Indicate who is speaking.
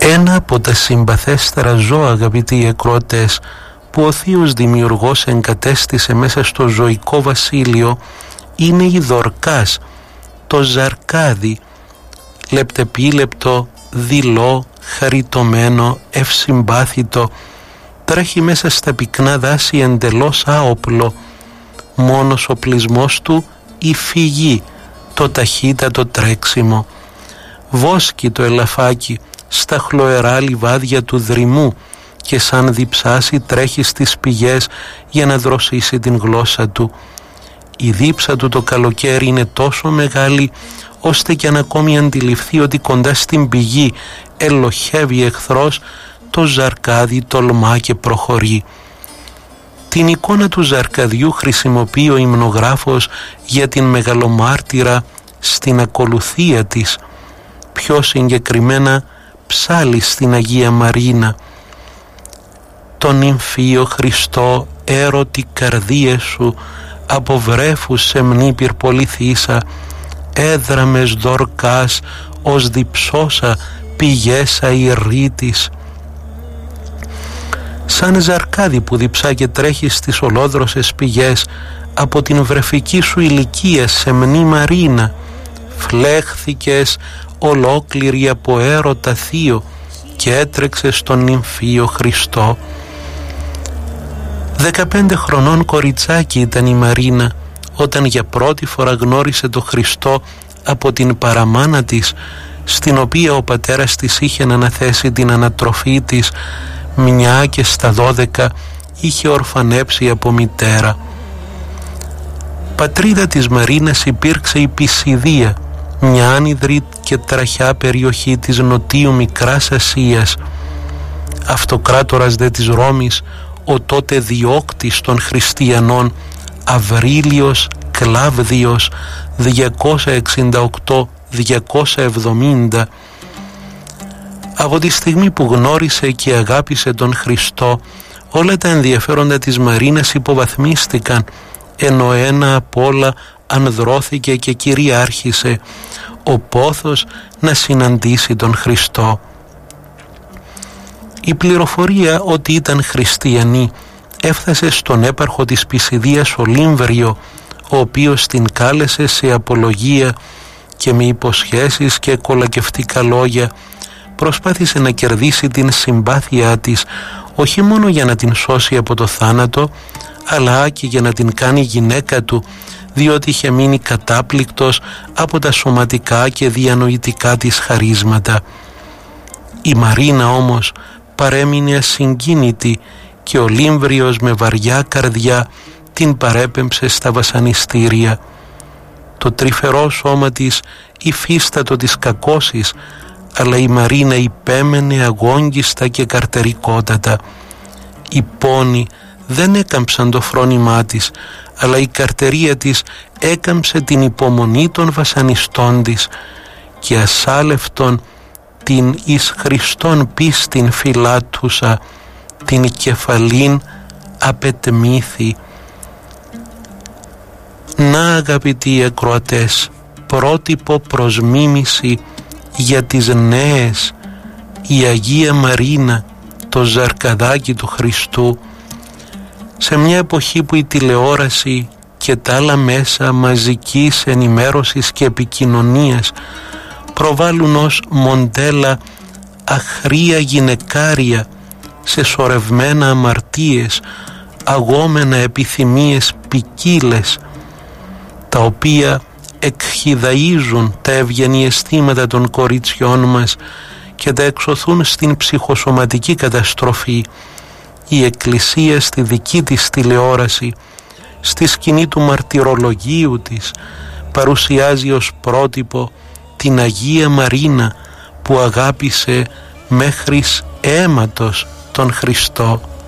Speaker 1: Ένα από τα συμπαθέστερα ζώα, αγαπητοί ακροατές, που ο Θείος Δημιουργός εγκατέστησε μέσα στο ζωικό βασίλειο είναι η Δορκάς, το ζαρκάδι, λεπτεπίλεπτο, δειλό, χαριτωμένο, ευσυμπάθητο, τρέχει μέσα στα πυκνά δάση εντελώς άοπλο, μόνος ο οπλισμός του η φυγή, το ταχύτατο τρέξιμο. Βόσκει το ελαφάκι στα χλωερά λιβάδια του δρυμού και σαν διψάσει τρέχει στις πηγές για να δροσίσει την γλώσσα του. Η δίψα του το καλοκαίρι είναι τόσο μεγάλη ώστε κι αν ακόμη αντιληφθεί ότι κοντά στην πηγή ελοχεύει εχθρός, το ζαρκάδι τολμά και προχωρεί. Την εικόνα του ζαρκαδιού χρησιμοποιεί ο υμνογράφος για την μεγαλομάρτυρα στην ακολουθία της, πιο συγκεκριμένα ψάλλει στην Αγία Μαρίνα. Τον νυμφίο Χριστό έρωτη καρδίες σου, από βρέφους σεμνή πυρπολιθήσα, έδραμες Δορκάς ως διψώσα πηγέσα ηρρήτης. Σαν ζαρκάδι που διψά και τρέχει στις ολόδροσες πηγές, από την βρεφική σου ηλικία σεμνή Μαρίνα, φλέχθηκες ολόκληρη από έρωτα θείο και έτρεξε στον νυμφίο Χριστό. 15 χρονών κοριτσάκι ήταν η Μαρίνα όταν για πρώτη φορά γνώρισε το Χριστό από την παραμάνα της, στην οποία ο πατέρας της είχε αναθέσει την ανατροφή της, μια και στα 12 είχε ορφανέψει από μητέρα. Πατρίδα της Μαρίνας υπήρξε η Πισιδία, μια άνυδρη και τραχιά περιοχή της νοτίου Μικράς Ασίας. Αυτοκράτορας δε της Ρώμης, ο τότε διώκτης των χριστιανών, Αβρίλιος Κλάβδιος 268-270, από τη στιγμή που γνώρισε και αγάπησε τον Χριστό, όλα τα ενδιαφέροντα της Μαρίνας υποβαθμίστηκαν, ενώ ένα απ' όλα ανδρώθηκε και κυριάρχησε ο πόθος να συναντήσει τον Χριστό. Η πληροφορία ότι ήταν χριστιανή έφτασε στον έπαρχο της Πισιδίας Ολύμβριο, ο οποίος την κάλεσε σε απολογία και με υποσχέσεις και κολακευτικά λόγια προσπάθησε να κερδίσει την συμπάθειά της, όχι μόνο για να την σώσει από το θάνατο, αλλά και για να την κάνει γυναίκα του, διότι είχε μείνει κατάπληκτος από τα σωματικά και διανοητικά της χαρίσματα. Η Μαρίνα όμως παρέμεινε ασυγκίνητη και ο Λύμβριος με βαριά καρδιά την παρέπεμψε στα βασανιστήρια. Το τρυφερό σώμα της υφίστατο της κακώσης, αλλά η Μαρίνα υπέμενε αγόγγιστα και καρτερικότατα. Οι πόνοι δεν έκαμψαν το φρόνημά της, αλλά η καρτερία της έκαμψε την υπομονή των βασανιστών της και ασάλευτον την εις Χριστόν πίστην φυλάτουσα, την κεφαλήν απετμήθη. Να, αγαπητοί ακροατές, πρότυπο προς μίμηση για τις νέες, η Αγία Μαρίνα, το ζαρκαδάκι του Χριστού, σε μια εποχή που η τηλεόραση και τα άλλα μέσα μαζικής ενημέρωσης και επικοινωνίας προβάλλουν ως μοντέλα αχρία γυναικάρια σε σωρευμένα αμαρτίες, αγόμενα επιθυμίες ποικίλες, τα οποία εκχυδαΐζουν τα ευγενή αισθήματα των κοριτσιών μας και τα εξωθούν στην ψυχοσωματική καταστροφή. Η Εκκλησία στη δική της τηλεόραση, στη σκηνή του μαρτυρολογίου της, παρουσιάζει ως πρότυπο την Αγία Μαρίνα που αγάπησε μέχρις αίματος τον Χριστό.